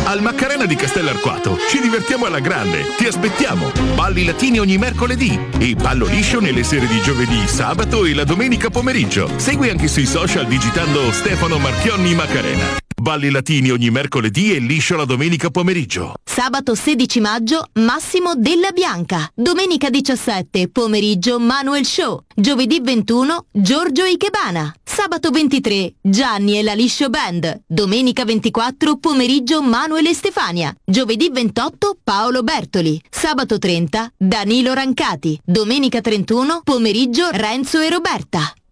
Al Macarena di Castellarquato ci divertiamo alla grande. Ti aspettiamo. Balli latini ogni mercoledì e ballo liscio nelle sere di giovedì, sabato e la domenica pomeriggio. Segui anche sui social digitando Stefano Marchionni Macarena. Balli latini ogni mercoledì e liscio la domenica pomeriggio. Sabato 16 maggio Massimo Della Bianca. Domenica 17 pomeriggio Manuel Show. Giovedì 21 Giorgio Ikebana. Sabato 23 Gianni e la Liscio Band. Domenica 24 pomeriggio Manuel e Stefania. Giovedì 28 Paolo Bertoli. Sabato 30 Danilo Rancati. Domenica 31 pomeriggio Renzo e Roberta.